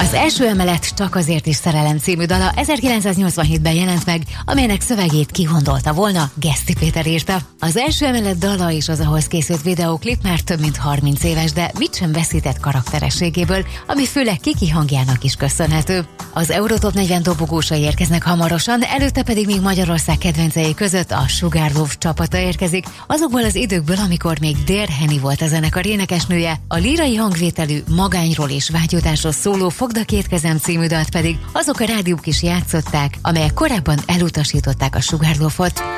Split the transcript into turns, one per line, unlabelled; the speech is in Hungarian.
Az első emelet Csak azért is szerelem című dala 1987-ben jelent meg, amelynek szövegét kigondolta volna, Geszti Péter írta. Az első emelet dala és az ahhoz készült videóklip már több mint 30 éves, de mit sem veszített karakterességéből, ami főleg Kiki hangjának is köszönhető. Az Eurotop 40 dobogósai érkeznek hamarosan, előtte pedig még Magyarország kedvencei között a Sugar Love csapata érkezik. Azokból az időkből, amikor még Dér Henny volt a zenekar énekesnője, a lírai hangvételű Magányról és vágyódásról szóló Fogd a két kezem című dalt pedig azok a rádiók is játszották, amelyek korábban elutasították a sugárlófot.